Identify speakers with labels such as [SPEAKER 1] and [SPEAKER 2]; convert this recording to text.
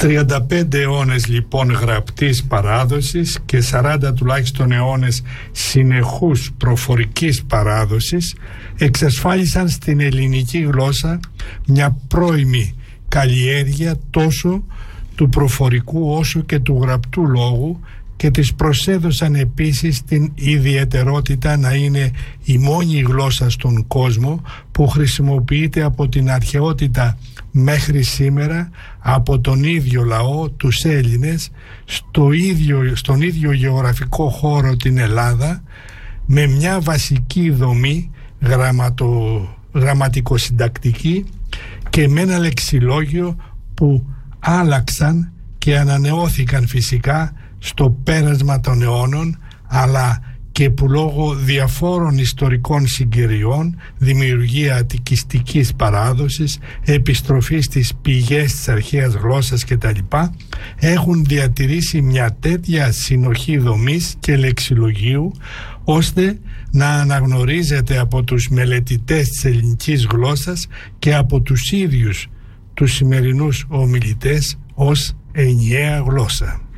[SPEAKER 1] 35 αιώνες λοιπόν γραπτής παράδοσης και 40 τουλάχιστον αιώνες συνεχούς προφορικής παράδοσης εξασφάλισαν στην ελληνική γλώσσα μια πρώιμη καλλιέργεια τόσο του προφορικού όσο και του γραπτού λόγου και της προσέδωσαν επίσης την ιδιαιτερότητα να είναι η μόνη γλώσσα στον κόσμο που χρησιμοποιείται από την αρχαιότητα μέχρι σήμερα από τον ίδιο λαό, τους Έλληνες, στον ίδιο γεωγραφικό χώρο την Ελλάδα, με μια βασική δομή γραμματικοσυντακτική και με ένα λεξιλόγιο που άλλαξαν και ανανεώθηκαν φυσικά στο πέρασμα των αιώνων, αλλά και που λόγω διαφόρων ιστορικών συγκυριών, δημιουργία αττικιστικής παράδοσης, επιστροφή στις πηγές της αρχαίας γλώσσας κτλ. Έχουν διατηρήσει μια τέτοια συνοχή δομής και λεξιλογίου ώστε να αναγνωρίζεται από τους μελετητές της ελληνικής γλώσσας και από τους ίδιους τους σημερινούς ομιλητές ως ενιαία γλώσσα.